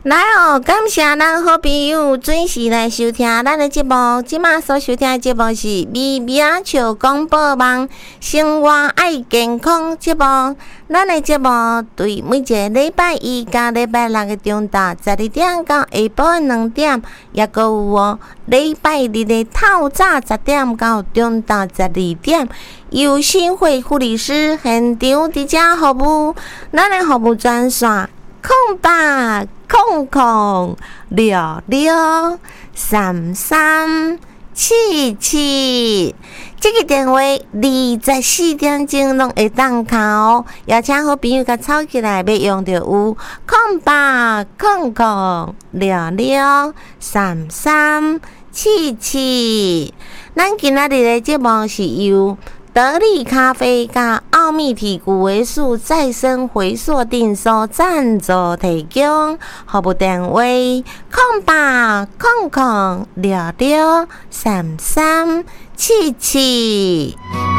来哦，感谢咱好朋友准时来收听咱的节目。即马所收听的节目是咪咪啊笑广播网生活爱健康节目。咱的节目对每一个礼拜一到礼拜六的中昼12点到下晡2点，也搁有哦礼拜日的透早10点到中昼12点，由新会护理师现场伫遮服务。咱的服务专线0800633377，这个电话24点钟拢会当敲哦。邀请好朋友甲抄起来，要用到有0800633377。咱今仔日的节目是由得力咖啡加奥秘体谷维素再生回溯定收赞助提供，服务电话0800633377。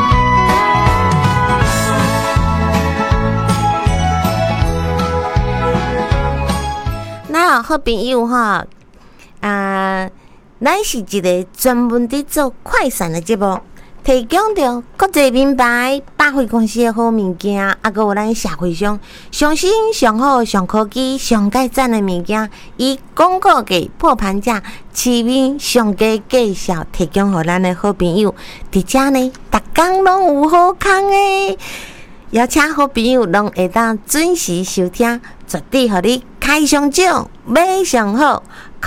那好朋友哈，咱是一个专门伫做快闪的节目。提供着国际名牌百货公司的好物件，还有咱社会上上新、上好、上科技、上界赞的物件，以广告价破盘价、市面上价介绍，提供给咱的好朋友。伫遮呢，逐工拢有好康诶！邀请好朋友拢会当准时收听，绝对互你开上奖，买上好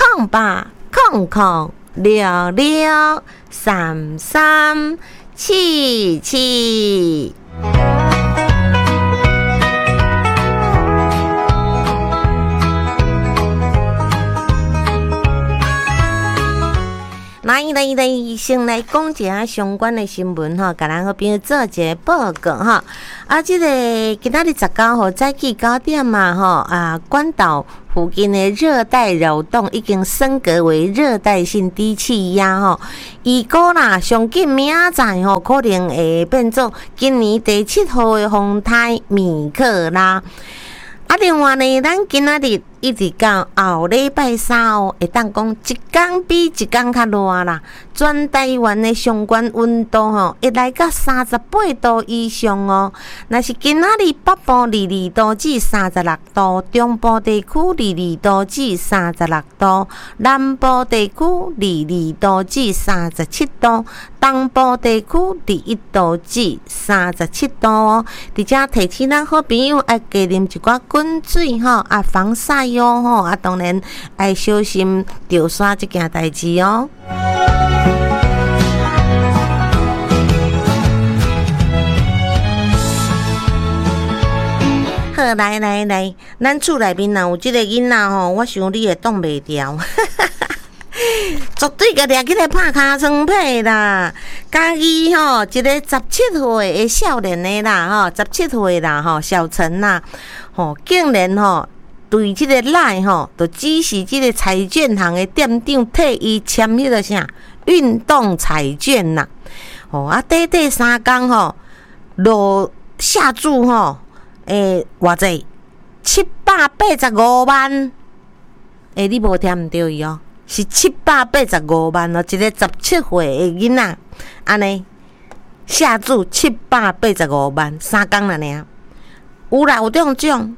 ，0800633377。来，先来讲一下相关的新闻哈，甲咱好朋友做一个报告哈。这个今仔日19号早起9点嘛哈，关岛附近的热带扰动已经升格为热带性低气压哈，预估啦，上紧明仔载吼可能会变做今年第7号的风台米克拉。另外呢，咱今仔日一直到后礼拜3哦，会当讲一天比一天较热啦。全台湾的上悬温度吼，会来到38度以上哦。若是今仔日北部22度至36度，中部地区22度至36度，南部地区22度至37度，东部地区21度至37度哦。伫遮提醒咱好朋友爱加啉一寡滚水吼，防晒哟吼，当然爱小心潮湿这件代志哦。好，来，咱厝内面若有即个囡仔吼，我想你会挡袂牢，绝对个掠起来拍尻川皮啦！家己吼一个17岁的少年的啦，吼17岁啦，吼小陈啦，吼竟然吼对即个赖吼，就指示即个彩券行的店长替伊签迄个啥运动彩券啦，短3天吼，落下注吼。偌济785万，你无听毋对伊哦，是785万哦，一个17岁的囡仔，安尼下注785万，3天啦尔，有啦有中奖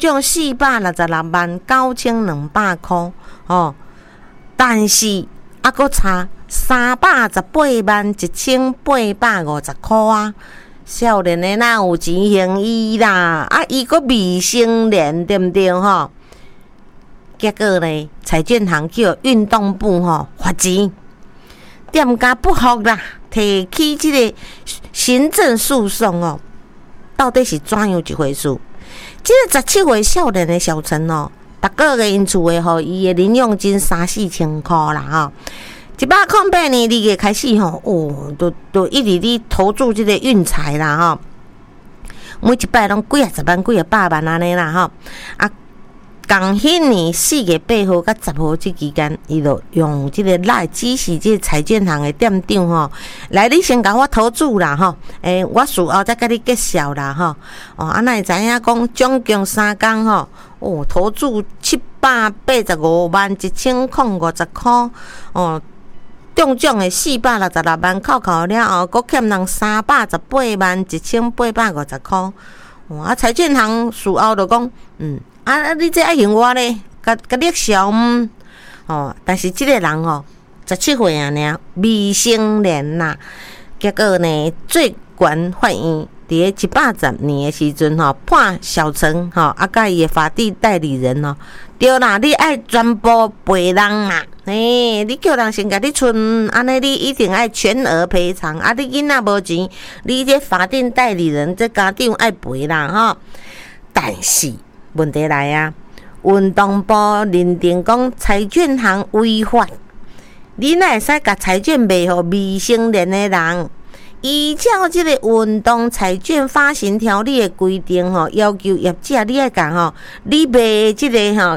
466万9200块哦，但是佫差318万1850块啊。少年的哪有钱还伊啦？伊佫未成年，对毋对吼？结果呢，彩券行去运动部吼罚钱，店家不服啦，提起即个行政诉讼哦。到底是怎样一回事？即个17岁少年的小陈哦，逐个月因厝诶吼，伊诶零用金3-4千块啦吼。108年2月开始吼，都一直咧投注这个运彩啦吼，每一摆拢几啊十万、几啊百万安尼啦吼。共迄年4月8号到10号这期间，伊就用这个来指示这个彩券行的店长吼，来你先甲我投注啦吼，我事后再甲你揭晓啦吼。哪会知影讲总共3天吼，投注 7851150块哦。中奖的466万，扣扣了后，搁欠人3181850块。啊，财券行事后就讲，你这爱用我咧，甲你销但是这个人17岁啊尔，未成年啦。结果呢，最高法院伫110年的时阵判小陈甲伊的法定代理人对啦，你爱全部赔人嘛？你叫人先甲你存，安尼你一定爱全额赔偿。啊，你囡仔无钱，你这法定代理人这家长爱赔啦但是问题来啊，运动部认定讲彩券行违法，你哪会使甲彩券卖予未成年的人？依照这个运动彩券发行条例的规定要求业者你爱讲你卖这个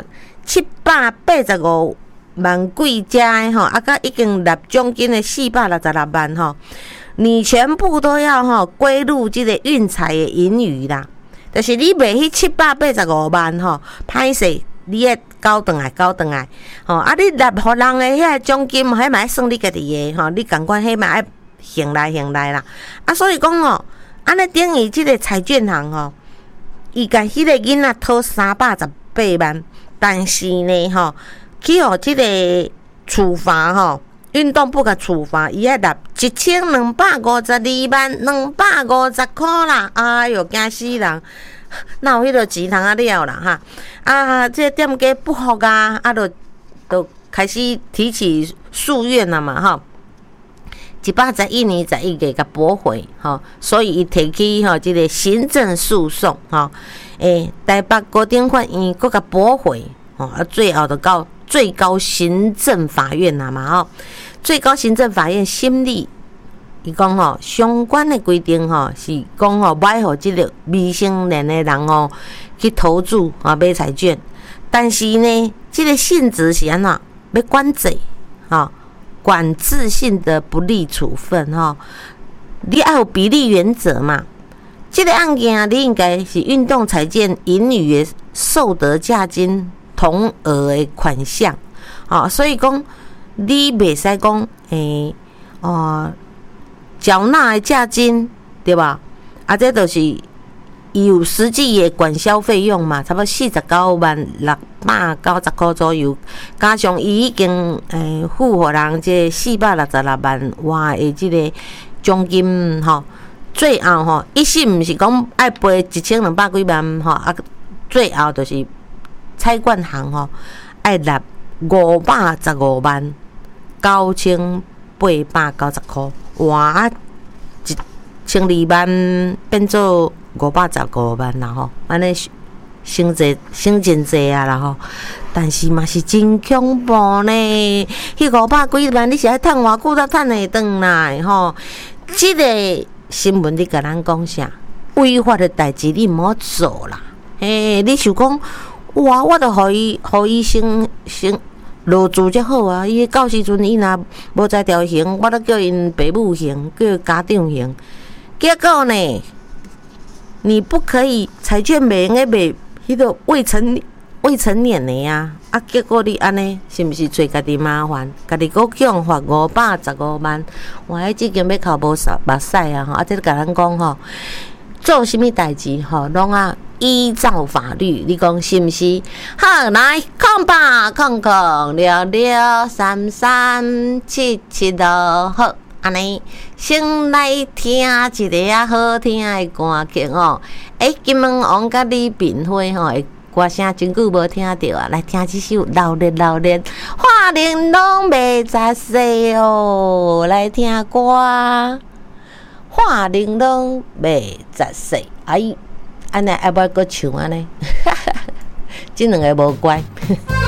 785万几只的甲已经纳奖金的466万你全部都要归入这个运彩的盈余啦。就是你卖迄785万歹势，你要交转来啊，你纳互人的遐奖金迄嘛要算你家己的你共款迄嘛要行来啦。啊，所以讲安尼等于这个彩券行伊甲迄个囡仔讨318万，但是呢去这个处罚运动部甲处罚，伊要纳1252万250块啦！哎哟，惊死人！哪有迄个钱通了啦这店家不服啊，就开始提起诉愿了嘛181年11月甲驳回所以伊提起这个行政诉讼台北高等法院搁甲驳回最后就到最高行政法院啦嘛最高行政法院审理，伊讲相关的规定是讲歹互即个未成年的人去投注买彩券，但是呢，这个性质是安怎要管制管制性的不利处分你要有比例原则嘛。这个案件你应该是运动彩券盈余的受得价金同额的款项所以讲你袂使讲缴纳的价金对吧？这就是有实际的管销费用嘛，差不多49万690块左右，加上伊已经付予人这466万外的这个奖金最后一审毋是讲爱赔1200几万最后就是彩券行爱纳515万9890块，哇，12万变做515万啦安尼省真济啊啦但是嘛是真恐怖呢，迄500几万你是爱趁偌久才趁会转来这个新闻你甲咱讲啥？违法的代志你毋好做啦，你想讲哇，我著互伊先落注才好啊！伊到时阵伊若无在条刑，我都叫因爸母刑，叫家长刑。结果呢，你不可以彩券袂用卖迄个未成年的呀！结果你安尼是毋是找家己麻烦？家己搁强罚515万，我迄即间要哭无目屎啊！这甲咱讲做什么代志拢依照法律，你讲是毋是？好，来0800663377好，安尼先来听一个好听的歌曲金门王甲李炳辉的歌声真久无听到啊，来听这首热花玲珑袂杂碎来听歌。花玲珑袂杂碎，安尼要搁唱安尼，这两个无乖。